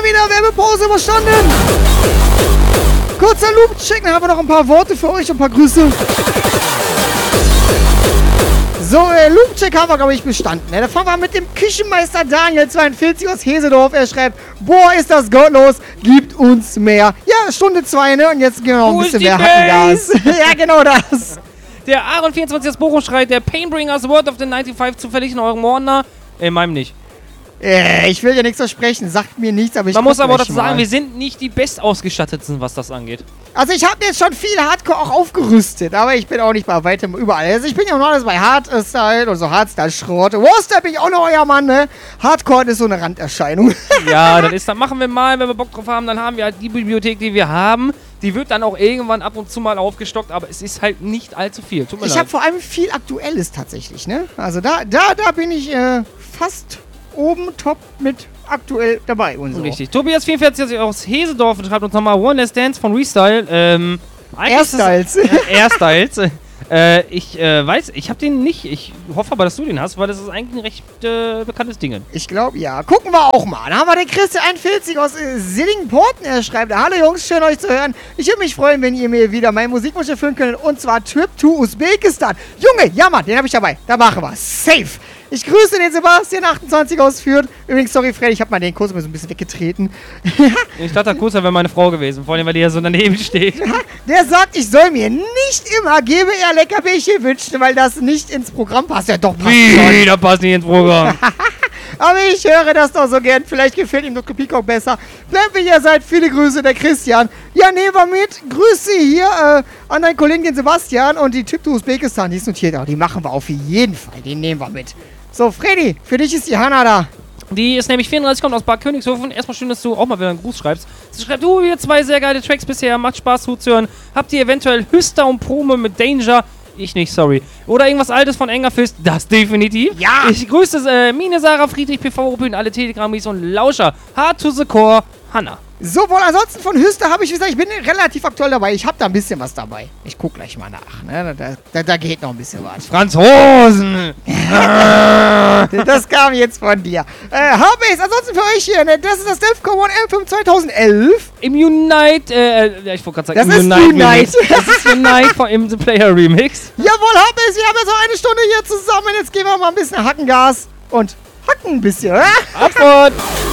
wieder Werbepause überstanden. Kurzer Loop-Check, dann haben wir noch ein paar Worte für euch und ein paar Grüße. So, Loop-Check haben wir, glaube ich, bestanden. Da fangen wir mit dem Küchenmeister Daniel 42 aus Hesedorf. Er schreibt, boah, ist das gottlos, gibt uns mehr. Ja, Stunde 2, ne? Und jetzt gehen wir noch ein bisschen mehr Hackengas. Ja, genau das. Der Aaron 24 aus Bochum schreit, der Painbringers Word of the 95 zufällig in eurem Ordner. In meinem nicht. Ich will ja nichts versprechen, sagt mir nichts, aber ich Man muss aber dazu sagen, wir sind nicht die bestausgestattetsten, was das angeht. Also ich habe jetzt schon viel Hardcore auch aufgerüstet, aber ich bin auch nicht bei weitem überall. Also ich bin ja noch alles bei Hardstyle und so Hardstyle-Schrott. Warstyle bin ich auch noch euer Mann, ne? Hardcore ist so eine Randerscheinung. Ja, das machen wir mal, wenn wir Bock drauf haben, dann haben wir halt die Bibliothek, die wir haben. Die wird dann auch irgendwann ab und zu mal aufgestockt, aber es ist halt nicht allzu viel. Tut mir leid. Ich habe vor allem viel Aktuelles tatsächlich, ne? Also da bin ich fast oben top mit aktuell dabei und so. Richtig. Tobias 44 aus Hesedorf schreibt uns nochmal One Last Dance von Restyle. Airstyles. Airstyles. Ich weiß, ich habe den nicht. Ich hoffe aber, dass du den hast, weil das ist eigentlich ein recht bekanntes Ding. Ich glaube, ja. Gucken wir auch mal. Da haben wir den Christian 41 aus Sillingporten. Er schreibt, hallo Jungs, schön euch zu hören. Ich würde mich freuen, wenn ihr mir wieder meinen Musikwunsch erfüllen könnt. Und zwar Trip to Usbekistan. Junge, ja Mann, den habe ich dabei. Da machen wir. Safe. Ich grüße den Sebastian 28 aus Fürth. Übrigens, sorry Freddy, ich habe mal den Kurs so ein bisschen weggetreten. Ich dachte, der Kurs wäre meine Frau gewesen, vor allem, weil die ja so daneben steht. Der sagt, ich soll mir nicht immer GBR Leckerbärchen wünschen, weil das nicht ins Programm passt. Ja doch, passt Wie? Da passt nicht ins Programm. Aber ich höre das doch so gern. Vielleicht gefällt ihm Dr. Peacock besser. Bleibt, wie ihr seid. Viele Grüße, der Christian. Ja, nehmen wir mit. Grüße hier an deinen Kollegen, den Sebastian. Und die Trip to Usbekistan, die ist notiert. Aber die machen wir auf jeden Fall. Die nehmen wir mit. So, Freddy, für dich ist die Hanna da. Die ist nämlich 34, kommt aus Bad Königshofen. Erstmal schön, dass du auch mal wieder einen Gruß schreibst. Sie schreibt, ihr zwei sehr geile Tracks bisher, macht Spaß zuzuhören. Habt ihr eventuell Hüster und Promo mit Danger? Ich nicht, sorry. Oder irgendwas Altes von Engerfist? Das definitiv. Ja. Ich grüße Mine, Sarah, Friedrich, PV, Opel, alle Telegram-Mies und Lauscher. Hard to the core, Hanna. So, wohl, ansonsten von Hüster habe ich gesagt, ich bin relativ aktuell dabei. Ich habe da ein bisschen was dabei. Ich gucke gleich mal nach. Ne? Da geht noch ein bisschen was. Franzosen! Das kam jetzt von dir. Habe ich ansonsten für euch hier, ne? Das ist das Defcon 1 M5 2011. Im Unite, ich wollte gerade sagen, das ist Unite. Das ist Unite im The Player Remix. Jawohl, habe ich. Wir haben jetzt noch eine Stunde hier zusammen. Jetzt gehen wir mal ein bisschen Hackengas und hacken ein bisschen. Abfahrt!